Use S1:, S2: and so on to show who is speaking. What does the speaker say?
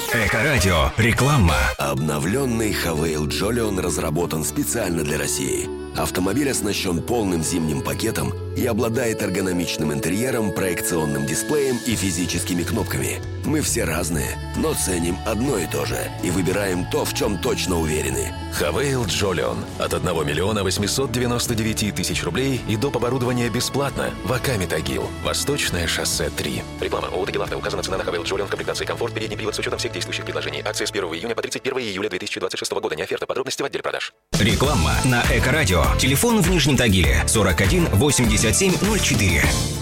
S1: Эко-радио. Реклама.
S2: Обновленный Хавейл Джолион разработан специально для России. Автомобиль оснащен полным зимним пакетом и обладает эргономичным интерьером, проекционным дисплеем и физическими кнопками. Мы все разные, но ценим одно и то же и выбираем то, в чем точно уверены.
S3: Хавейл Джолион. От 1 899 000 рублей и доп. Оборудования бесплатно. Ваками Тагил. Восточное шоссе 3. Реклама. ООО «Тагил-Авто». Указана цена на Хавейл Джолион в комплектации «Комфорт». Передний привод с учетом всех действующих предложений. Акция с 1 июня по 31 июля 2026 года. Не оферта. Подробности в отделе продаж.
S1: Реклама на Эко-радио. Телефон в Нижнем Тагиле 41 87 04.